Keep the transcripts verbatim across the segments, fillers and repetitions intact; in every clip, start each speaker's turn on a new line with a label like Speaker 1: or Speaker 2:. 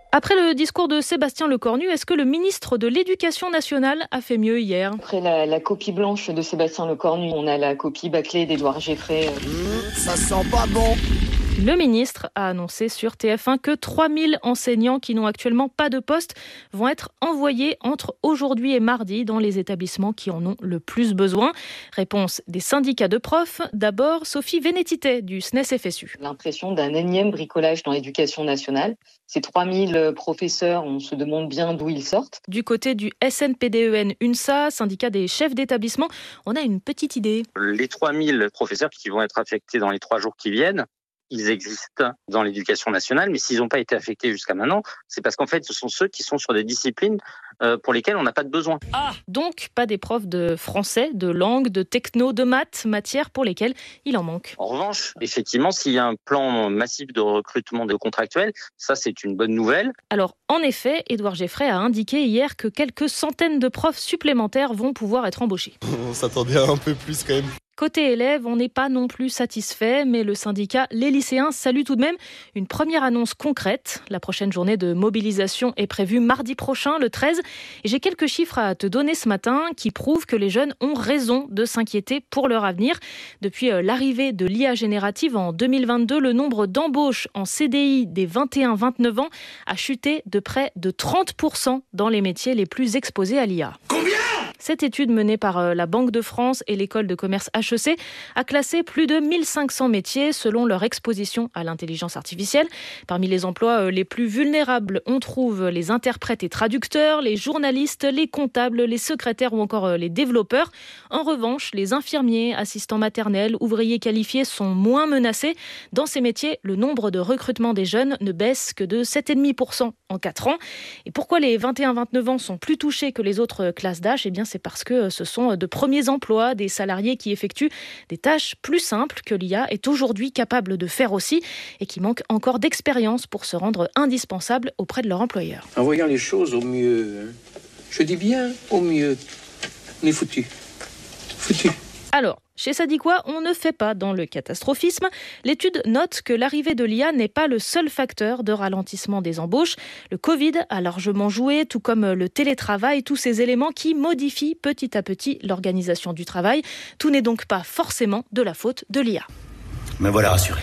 Speaker 1: Après le discours de Sébastien Lecornu, est-ce que le ministre de l'Éducation nationale a fait mieux hier ?
Speaker 2: Après la, la copie blanche de Sébastien Lecornu, on a la copie bâclée d'Édouard Geffray.
Speaker 3: Mmh, ça sent pas bon.
Speaker 1: Le ministre a annoncé sur T F un que trois mille enseignants qui n'ont actuellement pas de poste vont être envoyés entre aujourd'hui et mardi dans les établissements qui en ont le plus besoin. Réponse des syndicats de profs. D'abord, Sophie Vénétité du S N E S F S U.
Speaker 2: L'impression d'un énième bricolage dans l'éducation nationale. Ces trois mille professeurs, on se demande bien d'où ils sortent.
Speaker 1: Du côté du S N P D E N UNSA, syndicat des chefs d'établissement, on a une petite idée.
Speaker 4: Les trois mille professeurs qui vont être affectés dans les trois jours qui viennent, ils existent dans l'éducation nationale, mais s'ils n'ont pas été affectés jusqu'à maintenant, c'est parce qu'en fait, ce sont ceux qui sont sur des disciplines euh, pour lesquelles on n'a pas de besoin.
Speaker 1: Ah, donc pas des profs de français, de langue, de techno, de maths, matières pour lesquelles il en manque.
Speaker 4: En revanche, effectivement, s'il y a un plan massif de recrutement de contractuels, ça c'est une bonne nouvelle.
Speaker 1: Alors, en effet, Édouard Geffray a indiqué hier que quelques centaines de profs supplémentaires vont pouvoir être embauchés.
Speaker 3: On s'attendait à un peu plus quand même.
Speaker 1: Côté élèves, on n'est pas non plus satisfait, mais le syndicat Les Lycéens salue tout de même une première annonce concrète. La prochaine journée de mobilisation est prévue mardi prochain, le treize. Et j'ai quelques chiffres à te donner ce matin qui prouvent que les jeunes ont raison de s'inquiéter pour leur avenir. Depuis l'arrivée de l'I A générative en deux mille vingt-deux, le nombre d'embauches en C D I des vingt et un à vingt-neuf ans a chuté de près de trente pour cent dans les métiers les plus exposés à l'I A.
Speaker 3: Combien ?
Speaker 1: Cette étude menée par la Banque de France et l'école de commerce H E C a classé plus de mille cinq cents métiers selon leur exposition à l'intelligence artificielle. Parmi les emplois les plus vulnérables, on trouve les interprètes et traducteurs, les journalistes, les comptables, les secrétaires ou encore les développeurs. En revanche, les infirmiers, assistants maternels, ouvriers qualifiés sont moins menacés. Dans ces métiers, le nombre de recrutements des jeunes ne baisse que de sept virgule cinq pour cent en quatre ans. Et pourquoi les vingt et un à vingt-neuf ans sont plus touchés que les autres classes d'âge ? Eh bien, c'est parce que ce sont de premiers emplois, des salariés qui effectuent des tâches plus simples que l'I A est aujourd'hui capable de faire aussi et qui manquent encore d'expérience pour se rendre indispensables auprès de leur employeur.
Speaker 5: En voyant les choses au mieux, je dis bien au mieux, on est foutu. Foutu.
Speaker 1: Alors, chez Sadiqua, on ne fait pas dans le catastrophisme. L'étude note que l'arrivée de l'I A n'est pas le seul facteur de ralentissement des embauches. Le Covid a largement joué, tout comme le télétravail, tous ces éléments qui modifient petit à petit l'organisation du travail. Tout n'est donc pas forcément de la faute de l'I A.
Speaker 6: Me voilà rassuré.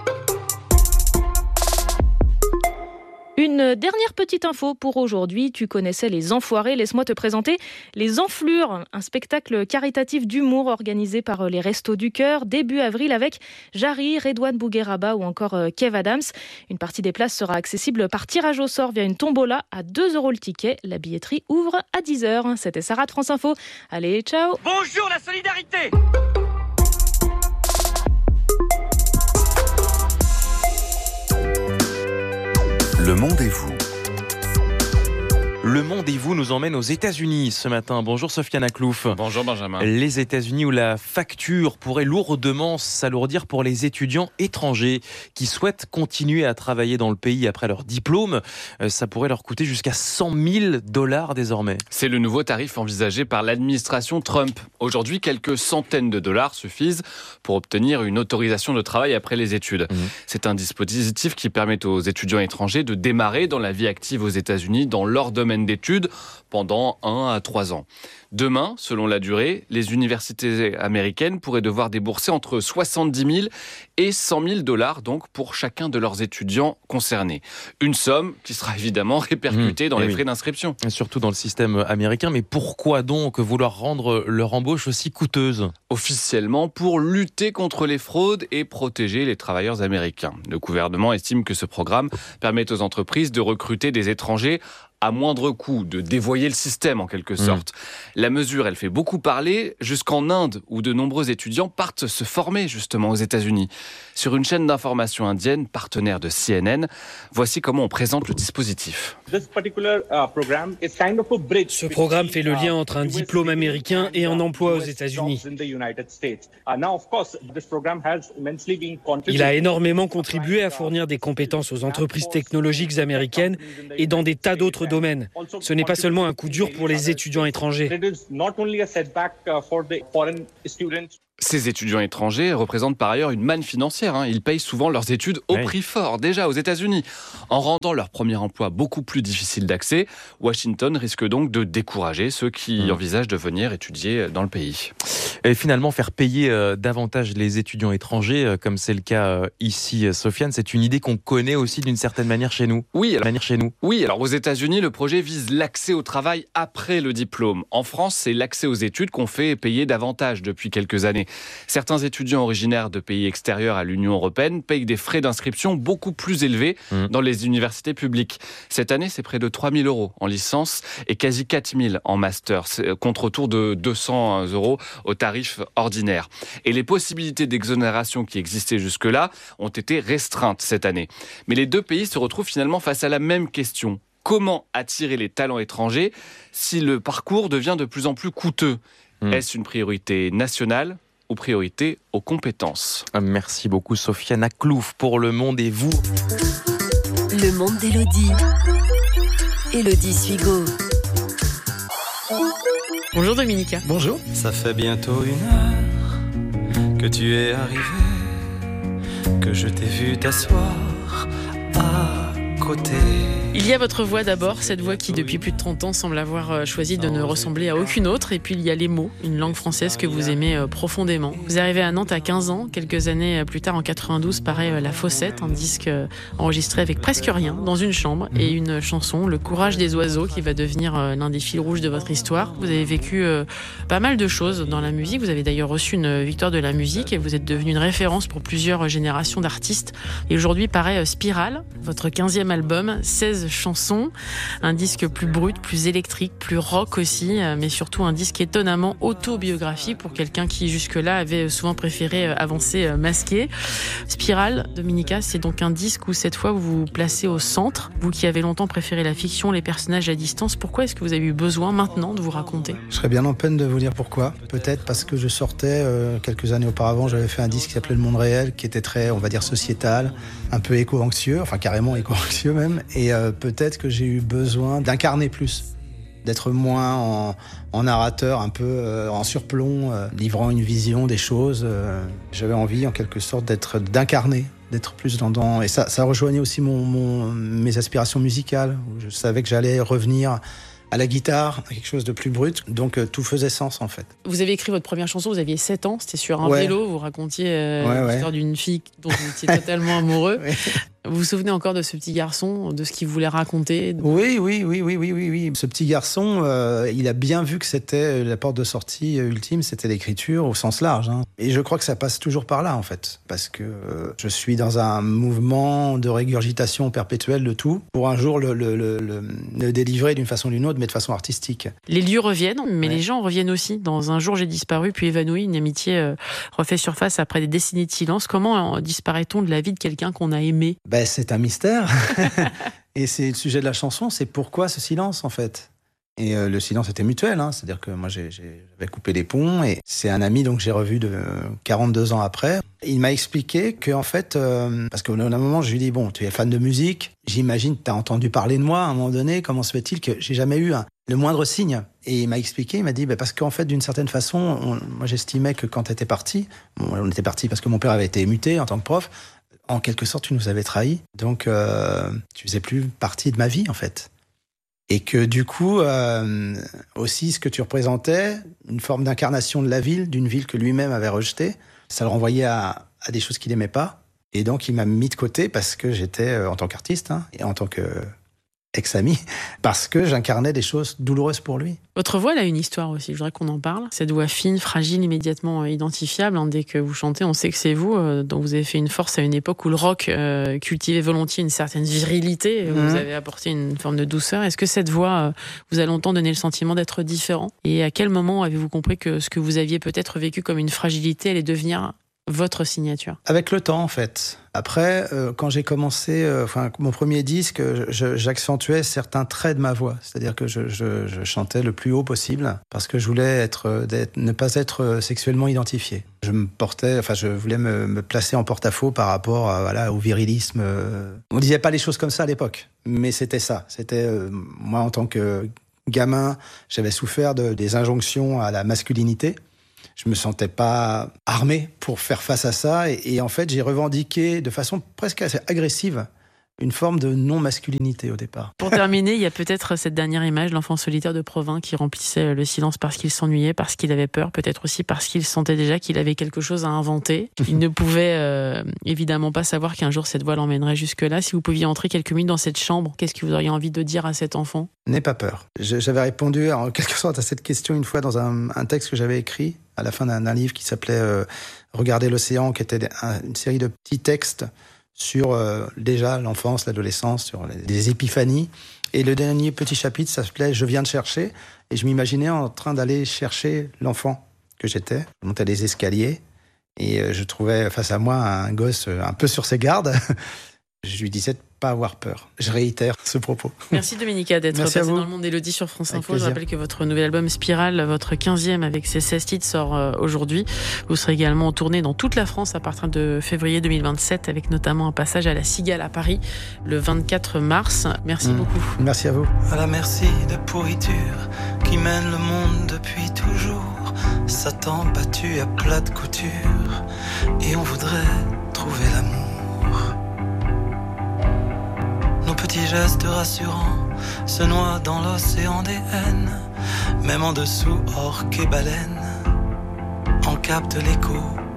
Speaker 1: Une dernière petite info pour aujourd'hui. Tu connaissais les Enfoirés. Laisse-moi te présenter les Enflures, un spectacle caritatif d'humour organisé par les Restos du Cœur début avril avec Jarry, Redouane Bougueraba ou encore Kev Adams. Une partie des places sera accessible par tirage au sort via une tombola à deux euros le ticket. La billetterie ouvre à dix heures. C'était Sarah de France Info. Allez, ciao.
Speaker 7: Bonjour la solidarité.
Speaker 8: Le Monde et vous. Le Monde et vous nous emmène aux États-Unis ce matin. Bonjour Sofiane Aklouf.
Speaker 9: Bonjour Benjamin.
Speaker 8: Les États-Unis où la facture pourrait lourdement s'alourdir pour les étudiants étrangers qui souhaitent continuer à travailler dans le pays après leur diplôme. Ça pourrait leur coûter jusqu'à cent mille dollars désormais.
Speaker 9: C'est le nouveau tarif envisagé par l'administration Trump. Aujourd'hui, quelques centaines de dollars suffisent pour obtenir une autorisation de travail après les études. Mmh. C'est un dispositif qui permet aux étudiants étrangers de démarrer dans la vie active aux États-Unis dans leur domaine d'études pendant un à trois ans. Demain, selon la durée, les universités américaines pourraient devoir débourser entre soixante-dix mille et cent mille dollars donc pour chacun de leurs étudiants concernés. Une somme qui sera évidemment répercutée mmh, dans les oui. frais d'inscription.
Speaker 8: Et surtout dans le système américain. Mais pourquoi donc vouloir rendre leur embauche aussi coûteuse ?
Speaker 9: Officiellement, pour lutter contre les fraudes et protéger les travailleurs américains. Le gouvernement estime que ce programme permet aux entreprises de recruter des étrangers à moindre coût, de dévoyer le système en quelque sorte. Mmh. La mesure, elle fait beaucoup parler jusqu'en Inde, où de nombreux étudiants partent se former justement aux États-Unis. Sur une chaîne d'information indienne, partenaire de C N N, voici comment on présente le dispositif.
Speaker 10: Ce programme fait le lien entre un diplôme américain et un emploi aux États-Unis. Il a énormément contribué à fournir des compétences aux entreprises technologiques américaines et dans des tas d'autres domaine. Ce n'est pas seulement un coup dur pour les étudiants étrangers.
Speaker 9: Ces étudiants étrangers représentent par ailleurs une manne financière. Hein. Ils payent souvent leurs études au
Speaker 8: oui.
Speaker 9: prix fort, déjà aux États-Unis. En rendant leur premier emploi beaucoup plus difficile d'accès, Washington risque donc de décourager ceux qui mmh. envisagent de venir étudier dans le pays.
Speaker 8: Et finalement, faire payer euh, davantage les étudiants étrangers, euh, comme c'est le cas euh, ici, euh, Sofiane, c'est une idée qu'on connaît aussi d'une certaine manière chez nous.
Speaker 9: Oui, alors,
Speaker 8: manière chez nous.
Speaker 9: Oui, alors aux États-Unis, le projet vise l'accès au travail après le diplôme. En France, c'est l'accès aux études qu'on fait payer davantage depuis quelques années. Certains étudiants originaires de pays extérieurs à l'Union européenne payent des frais d'inscription beaucoup plus élevés mmh. dans les universités publiques. Cette année, c'est près de trois mille euros en licence et quasi quatre mille en master, contre autour de deux cents euros au tarif ordinaire. Et les possibilités d'exonération qui existaient jusque-là ont été restreintes cette année. Mais les deux pays se retrouvent finalement face à la même question. Comment attirer les talents étrangers si le parcours devient de plus en plus coûteux ? mmh. Est-ce une priorité nationale ou priorité aux compétences ?
Speaker 8: Merci beaucoup Sofiane Aklouf pour Le Monde et vous.
Speaker 6: Le Monde d'Élodie. Élodie Suigo.
Speaker 7: Bonjour Dominica.
Speaker 11: Bonjour.
Speaker 12: Ça fait bientôt une heure que tu es arrivé, que je t'ai vu t'asseoir à côté.
Speaker 7: Il y a votre voix d'abord, cette voix qui depuis plus de trente ans semble avoir choisi de ne ressembler à aucune autre. Et puis il y a les mots, une langue française que vous aimez profondément. Vous arrivez à Nantes à quinze ans, quelques années plus tard en quatre-vingt-douze paraît La Fossette, un disque enregistré avec presque rien, dans une chambre, et une chanson, Le Courage des oiseaux, qui va devenir l'un des fils rouges de votre histoire. Vous avez vécu pas mal de choses dans la musique, vous avez d'ailleurs reçu une victoire de la musique et vous êtes devenu une référence pour plusieurs générations d'artistes. Et aujourd'hui paraît Spirale, votre quinzième album, seize chansons, un disque plus brut, plus électrique, plus rock aussi, mais surtout un disque étonnamment autobiographique pour quelqu'un qui jusque-là avait souvent préféré avancer masqué. Spirale, Dominica, c'est donc un disque où cette fois vous vous placez au centre, vous qui avez longtemps préféré la fiction, les personnages à distance. Pourquoi est-ce que vous avez eu besoin maintenant de vous raconter ?
Speaker 11: Je serais bien en peine de vous dire pourquoi. Peut-être parce que je sortais, euh, quelques années auparavant, j'avais fait un disque qui s'appelait Le Monde Réel, qui était très, on va dire, sociétal, un peu éco-anxieux, enfin carrément éco-anxieux même, et euh, peut-être que j'ai eu besoin d'incarner plus, d'être moins en, en narrateur, un peu euh, en surplomb, euh, livrant une vision des choses. Euh, j'avais envie, en quelque sorte, d'être, d'incarner, d'être plus dans... dans et ça, ça rejoignait aussi mon, mon, mes aspirations musicales, où je savais que j'allais revenir à la guitare, à quelque chose de plus brut. Donc euh, tout faisait sens en fait.
Speaker 7: Vous avez écrit votre première chanson, vous aviez sept ans, c'était sur un
Speaker 11: ouais.
Speaker 7: vélo, vous racontiez euh,
Speaker 11: ouais, ouais.
Speaker 7: l'histoire d'une fille dont vous étiez totalement amoureux. Ouais. Vous vous souvenez encore de ce petit garçon, de ce qu'il voulait raconter ?
Speaker 11: Oui, oui, oui, oui, oui, oui, oui. Ce petit garçon, euh, il a bien vu que c'était la porte de sortie ultime, c'était l'écriture au sens large. Hein. Et je crois que ça passe toujours par là, en fait. Parce que euh, je suis dans un mouvement de régurgitation perpétuelle de tout, pour un jour le, le, le, le, le délivrer d'une façon ou d'une autre, mais de façon artistique.
Speaker 7: Les lieux reviennent, mais
Speaker 11: ouais.
Speaker 7: les gens reviennent aussi. Dans Un jour, j'ai disparu, puis évanoui, une amitié euh, refait surface après des décennies de silence. Comment euh, disparaît-on de la vie de quelqu'un qu'on a aimé ?
Speaker 11: Ben, c'est un mystère. Et c'est le sujet de la chanson, c'est pourquoi ce silence, en fait. Et euh, le silence était mutuel, hein, c'est-à-dire que moi, j'ai, j'ai, j'avais coupé les ponts, et c'est un ami donc que j'ai revu de euh, quarante-deux ans après. Il m'a expliqué que, en fait, euh, parce qu'au un moment, je lui ai dit, bon, tu es fan de musique, j'imagine que tu as entendu parler de moi à un moment donné, comment se fait-il que j'ai jamais eu un, le moindre signe ? Et il m'a expliqué, il m'a dit, bah, parce qu'en fait, d'une certaine façon, on, moi j'estimais que quand tu étais parti, bon, on était parti parce que mon père avait été muté en tant que prof, en quelque sorte, tu nous avais trahis. Donc, euh, tu faisais plus partie de ma vie, en fait. Et que, du coup, euh, aussi, ce que tu représentais, une forme d'incarnation de la ville, d'une ville que lui-même avait rejetée, ça le renvoyait à, à des choses qu'il n'aimait pas. Et donc, il m'a mis de côté parce que j'étais, euh, en tant qu'artiste, hein, et en tant que ex-ami, parce que j'incarnais des choses douloureuses pour lui.
Speaker 7: Votre voix, elle a une histoire aussi, je voudrais qu'on en parle. Cette voix fine, fragile, immédiatement identifiable. Hein, dès que vous chantez, on sait que c'est vous, euh, dont vous avez fait une force à une époque où le rock euh, cultivait volontiers une certaine virilité, et où mmh. vous avez apporté une forme de douceur. Est-ce que cette voix euh, vous a longtemps donné le sentiment d'être différent ? Et à quel moment avez-vous compris que ce que vous aviez peut-être vécu comme une fragilité allait devenir votre signature?
Speaker 11: Avec le temps, en fait. Après, euh, quand j'ai commencé, euh, enfin, mon premier disque, je, j'accentuais certains traits de ma voix. C'est-à-dire que je, je, je chantais le plus haut possible parce que je voulais être, d'être, ne pas être sexuellement identifié. Je me portais, enfin, je voulais me, me placer en porte-à-faux par rapport à, voilà, au virilisme. On disait pas les choses comme ça à l'époque, mais c'était ça. C'était, euh, moi, en tant que gamin, j'avais souffert de, des injonctions à la masculinité. Je me sentais pas armé pour faire face à ça. Et, et en fait, j'ai revendiqué de façon presque assez agressive une forme de non-masculinité au départ.
Speaker 7: Pour terminer, il y a peut-être cette dernière image, l'enfant solitaire de Provins qui remplissait le silence parce qu'il s'ennuyait, parce qu'il avait peur, peut-être aussi parce qu'il sentait déjà qu'il avait quelque chose à inventer. Il ne pouvait euh, évidemment pas savoir qu'un jour cette voix l'emmènerait jusque-là. Si vous pouviez entrer quelques minutes dans cette chambre, qu'est-ce que vous auriez envie de dire à cet enfant ?
Speaker 11: N'aie pas peur. J'avais répondu en quelque sorte à cette question une fois dans un, un texte que j'avais écrit à la fin d'un, d'un livre qui s'appelait euh, « Regarder l'océan », qui était un, une série de petits textes sur euh, déjà l'enfance, l'adolescence, sur les, les épiphanies. Et le dernier petit chapitre, ça s'appelait « Je viens de chercher ». Et je m'imaginais en train d'aller chercher l'enfant que j'étais. Je montais les escaliers et euh, je trouvais face à moi un gosse un peu sur ses gardes. Je lui disais de ne pas avoir peur. Je réitère ce propos.
Speaker 7: Merci Dominica d'être
Speaker 11: Merci
Speaker 7: passée dans le monde d'Élodie sur France Info. Je rappelle que votre nouvel album Spirale, votre quinzième avec ses seize titres, sort euh, aujourd'hui. Vous serez également en tournée dans toute la France à partir de février deux mille vingt-sept, avec notamment un passage à la Cigale à Paris le vingt-quatre mars. Merci mmh. beaucoup.
Speaker 11: Merci à vous.
Speaker 12: À la merci de pourriture qui mène le monde depuis toujours. Satan battu à plate couture et on voudrait trouver l'amour. Nos petits gestes rassurants se noient dans l'océan des haines. Même en dessous, orques et baleines en captent l'écho